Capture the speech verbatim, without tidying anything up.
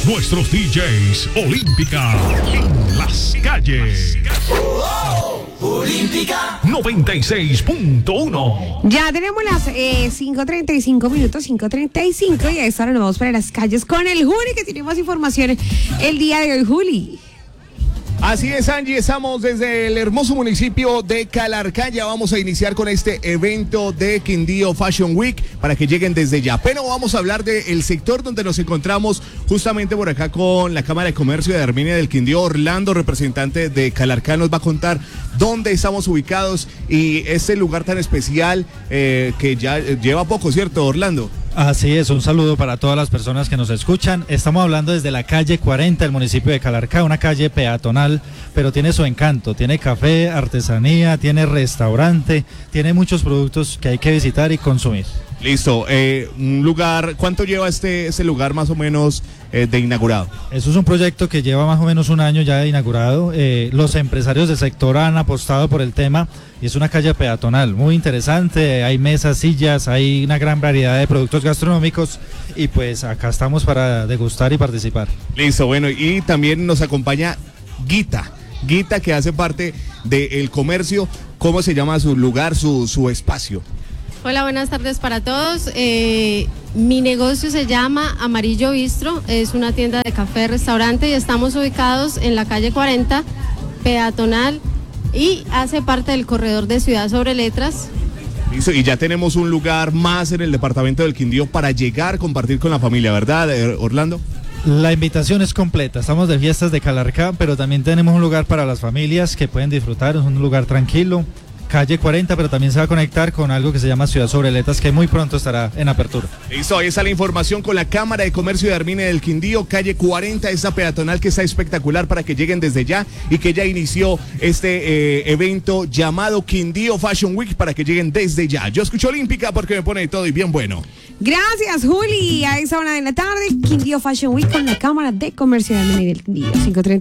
Nuestros D Js Olímpica en las calles. Olímpica noventa y seis punto uno. Ya tenemos las eh, cinco treinta y cinco minutos, cinco treinta y cinco, y a esta hora nos vamos para las calles con el Juli, que tiene más información el día de hoy. Juli. Así es, Angie, estamos desde el hermoso municipio de Calarcá. Ya vamos a iniciar con este evento de Quindío Fashion Week para que lleguen desde ya. Pero vamos a hablar del sector donde nos encontramos justamente por acá con la Cámara de Comercio de Armenia del Quindío. Orlando, representante de Calarcá, nos va a contar dónde estamos ubicados y este lugar tan especial eh, que ya lleva poco, ¿cierto, Orlando? Así es, un saludo para todas las personas que nos escuchan. Estamos hablando desde la calle cuarenta del municipio de Calarcá, una calle peatonal, pero tiene su encanto. Tiene café, artesanía, tiene restaurante, tiene muchos productos que hay que visitar y consumir. Listo, eh, un lugar, ¿cuánto lleva este, este lugar más o menos eh, de inaugurado? Eso es un proyecto que lleva más o menos un año ya de inaugurado. Eh, los empresarios del sector han apostado por el tema y es una calle peatonal muy interesante. Hay mesas, sillas, hay una gran variedad de productos gastronómicos y pues acá estamos para degustar y participar. Listo, bueno, y también nos acompaña Guita, Guita que hace parte del comercio. ¿Cómo se llama su lugar, su, su espacio? Hola, buenas tardes para todos. Eh, mi negocio se llama Amarillo Bistro, es una tienda de café, restaurante y estamos ubicados en la calle cuarenta, peatonal, y hace parte del corredor de Ciudad Sobre Letras. Listo, y ya tenemos un lugar más en el departamento del Quindío para llegar, compartir con la familia, ¿verdad, Orlando? La invitación es completa, estamos de fiestas de Calarcá, pero también tenemos un lugar para las familias que pueden disfrutar, es un lugar tranquilo. Calle cuarenta, pero también se va a conectar con algo que se llama Ciudad Sobre Letras, que muy pronto estará en apertura. Listo, ahí está la información con la Cámara de Comercio de Armenia del Quindío, calle cuarenta, esa peatonal que está espectacular para que lleguen desde ya y que ya inició este eh, evento llamado Quindío Fashion Week para que lleguen desde ya. Yo escucho Olímpica porque me pone de todo y bien bueno. Gracias, Juli. A esa hora de la tarde, Quindío Fashion Week con la Cámara de Comercio de Armenia del Quindío. cinco treinta